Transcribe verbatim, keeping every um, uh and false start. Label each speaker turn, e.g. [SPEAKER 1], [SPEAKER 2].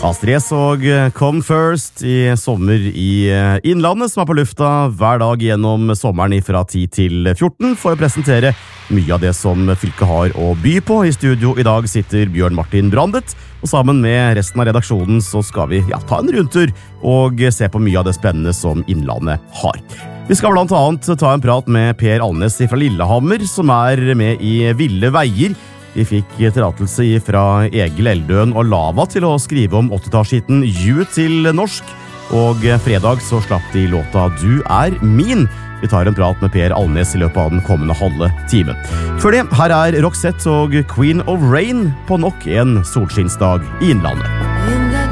[SPEAKER 1] Astrid S og Come First i sommer i Innlandet, som er på lufta hver dag gjennom sommeren fra ti til fjorten for å presentere mye av det som fylket har å by på. I studio i dag sitter Bjørn Martin Brandet, og sammen med resten av redaksjonen så skal vi ja, ta en rundtur og se på mye av det spennende som Innlandet har. Vi skal blant annet ta en prat med Per Alnes fra Lillehammer, som er med i Ville Veier. De fikk tillatelse fra Egil Eldøen og Lava til å skrive om åttitallshiten You til norsk, og fredag så slapp de låta Du er min. Vi tar en prat med Per Alnes i løpet av den kommende halve timen. Før det, her er Roxette og Queen of Rain på nok en solskinnsdag i Innlandet.